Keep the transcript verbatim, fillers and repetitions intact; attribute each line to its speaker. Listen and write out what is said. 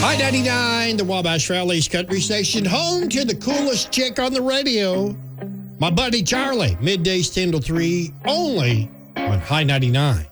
Speaker 1: High ninety-nine, the Wabash Valley's country station, home to the coolest chick on the radio. My buddy Charlie, middays ten to three, only on High ninety-nine.